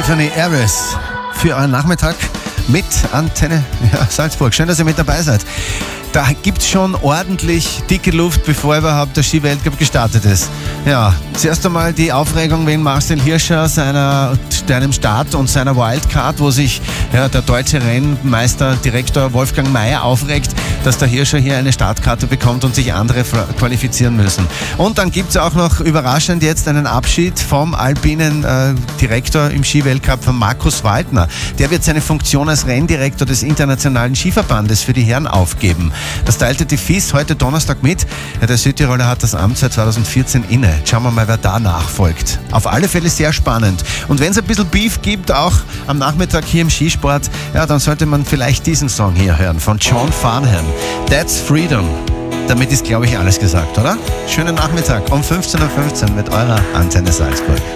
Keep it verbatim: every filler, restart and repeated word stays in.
Anthony Aris für euren Nachmittag mit Antenne ja, Salzburg. Schön, dass ihr mit dabei seid. Da gibt es schon ordentlich dicke Luft, bevor überhaupt der Ski-Weltcup gestartet ist. Ja, zuerst einmal die Aufregung wegen Marcel Hirscher, seiner, seinem Start und seiner Wildcard, wo sich ja, der deutsche Rennmeister, Direktor Wolfgang Mayer aufregt, dass der Hirscher hier eine Startkarte bekommt und sich andere qualifizieren müssen. Und dann gibt es auch noch überraschend jetzt einen Abschied vom alpinen äh, Direktor im Ski-Weltcup von Markus Waldner. Der wird seine Funktion als Renndirektor des Internationalen Skiverbandes für die Herren aufgeben. Das teilte die F I S heute Donnerstag mit. Ja, der Südtiroler hat das Amt seit zweitausendvierzehn inne. Schauen wir mal, wer da nachfolgt. Auf alle Fälle sehr spannend. Und wenn es ein bisschen Beef gibt, auch am Nachmittag hier im Skisport, ja, dann sollte man vielleicht diesen Song hier hören von John Farnham. That's Freedom. Damit ist, glaube ich, alles gesagt, oder? Schönen Nachmittag um fünfzehn Uhr fünfzehn mit eurer Antenne Salzburg.